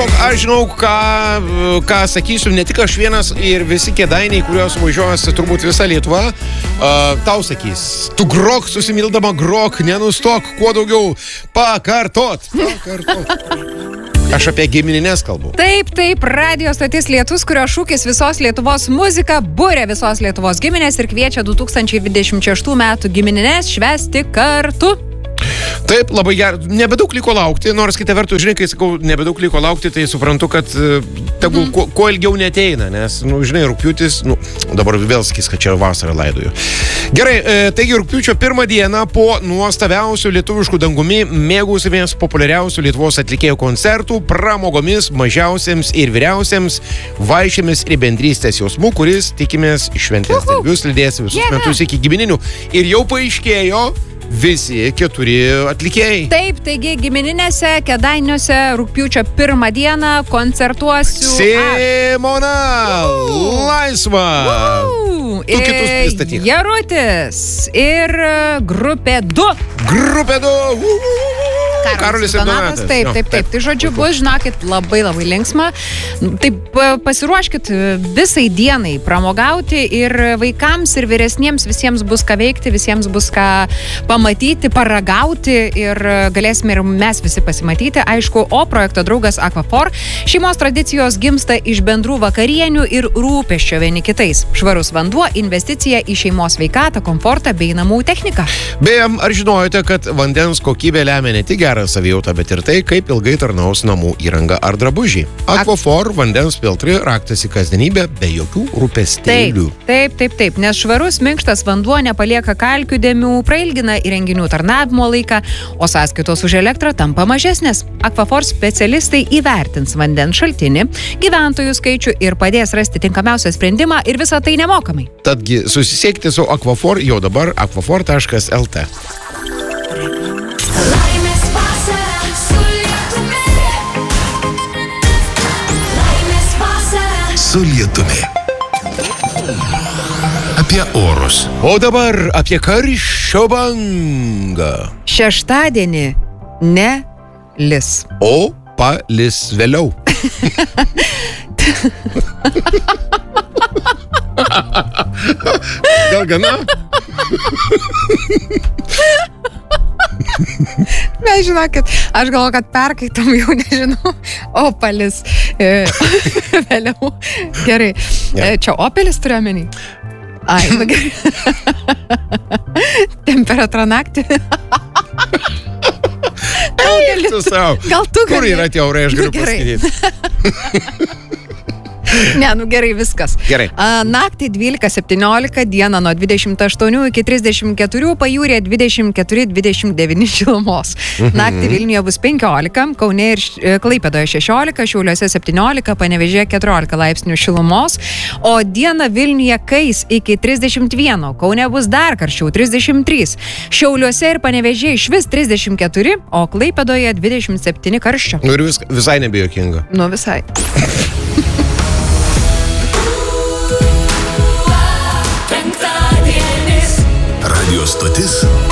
Žinok, aš žinau, ką sakysiu, ne tik aš vienas ir visi kėdainiai, kuriuos važiuosi turbūt visa Lietuva, tau sakys, tu grok, susimildama grok, nenustok, kuo daugiau pakartot. Aš apie giminines kalbu. Taip, radio stotis Lietus, kurio šūkis visos Lietuvos muzika būrė visos Lietuvos giminės ir kviečia 2026 metų giminės švęsti kartu. Taip, labai gerai. Nebedaug liko laukti, nors kitą vertus, žinai, kai sakau, nebedaug liko laukti, tai suprantu, kad tegul kuo ilgiau neteina, nes, žinai, rugpjūtis, dabar vėl sakys, kad čia vasarą laidoju. Gerai, taigi rugpjūčio 1 dieną po nuostabiausių lietuviškų dangumi mėgausimės populiariausių Lietuvos atlikėjų koncertų, pramogomis mažiausiems ir vyriausiems, vaišėmis ir bendrystės jausmų, kuris, tikimės, šventės dalyvius lydės visus metus iki gimininių. Ir jau paaiškėjo visi 4 atlikėjai. Taip, taigi gimininėse Kėdainiuose rugpjūčio 1 dieną koncertuosiu Simona Laisva. Tu kitus pristatyk. Jarutis ir grupė 2. Grupė 2. Karolis ir Donatas. Taip. Tai žodžiu, bus, žinokit, labai linksma. Taip, pasiruoškit visai dienai pramogauti ir vaikams ir vyresniems visiems bus ką veikti, visiems bus ką pamatyti, paragauti ir galėsime ir mes visi pasimatyti. Aišku, o projekto draugas Aquaphor. Šeimos tradicijos gimsta iš bendrų vakarienių ir rūpesčio vieni kitais. Švarus vanduo, investicija į šeimos sveikatą, komfortą bei namų techniką. Beje, ar žinojote, kad vandens kokybė lemia ne tik gerą savijautą, bet ir tai, kaip ilgai tarnaus namų įranga ar drabužiai. Aquaphor vandens filtrai raktas į kasdienybę be jokių rūpestėlių. Taip, nes švarus, minkštas vanduo nepalieka kalkių dėmių, prailgina įrenginių tarnavimo laiką, o sąskaitos už elektrą tampa mažesnės. Aquaphor specialistai įvertins vandens šaltinį, gyventojų skaičių ir padės rasti tinkamiausią sprendimą ir visą tai nemokamai. Tadgi susisiekite su Aquaphor jau dabar aquaphor.lt. Su Lietumi. Apie orus. O dabar apie karščio bangą. Šeštadienį ne lis. O palis vėliau. Gal gana? Mes žinokit, aš galvoju, kad perkaitam jau nežinau. Opalis vėliau. Gerai. Čia Opelis turiu omeny? Ai, gerai. Temperatūra naktį. Gal tu Kur yra tie orai, aš galiu paskaityti. Ne, gerai, viskas. Gerai. Naktį 12-17, dieną nuo 28 iki 34, pajūrė 24-29 šilumos. Naktį Vilniuje bus 15, Kaune ir Klaipėdoje 16, Šiauliuose 17, Panevėžyje 14 laipsnių šilumos, o dieną Vilniuje kais iki 31, Kaune bus dar karščiau 33, Šiauliuose ir Panevėžyje išvis 34, o Klaipėdoje 27 karščio. Ir visai nebejokinga. Visai. Radio stotis